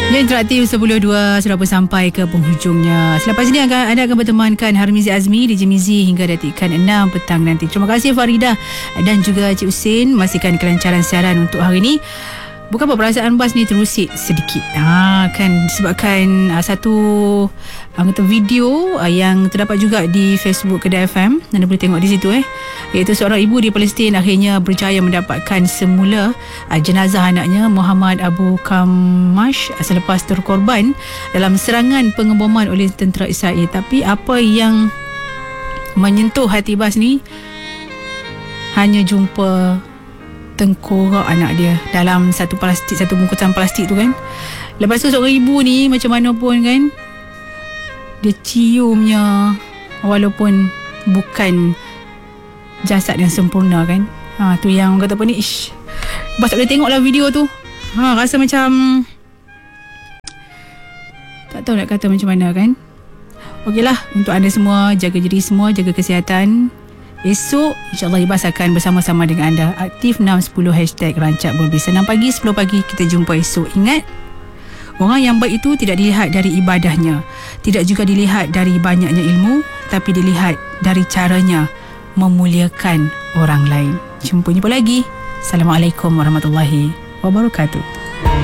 Ya, interaktif 10.2 sudah pun sampai ke penghujungnya. Selepas ini anda akan bertemankan Harmizi Azmi di Jemizi hingga datikan 6 petang nanti. Terima kasih Farida dan juga Cik Husin. Memastikan kelancaran siaran untuk hari ini. Bukan apa, perasaan bas ni terusik sedikit. Kan disebabkan satu anggota video yang terdapat juga di Facebook Kedah FM. Anda boleh tengok di situ iaitu seorang ibu di Palestin akhirnya berjaya mendapatkan semula jenazah anaknya Muhammad Abu Kamash selepas terkorban dalam serangan pengeboman oleh tentera Israel. Tapi apa yang menyentuh hati bas ni, hanya jumpa tengkorak anak dia dalam satu bungkusan plastik tu kan. Lepas tu seorang ibu ni macam mana pun kan, dia ciumnya walaupun bukan jasad yang sempurna kan. Tu yang kata apa ni, bas tak boleh tengok lah video tu. Rasa macam tak tahu nak kata macam mana kan. Okeylah, untuk anda semua, jaga diri semua, jaga kesihatan. Esok insyaAllah Ibas akan bersama-sama dengan anda. Aktif 610 #rancak berbisa 6 pagi 10 pagi. Kita jumpa esok. Ingat, orang yang baik itu tidak dilihat dari ibadahnya, tidak juga dilihat dari banyaknya ilmu, tapi dilihat dari caranya memuliakan orang lain. Jumpa lagi. Assalamualaikum warahmatullahi wabarakatuh.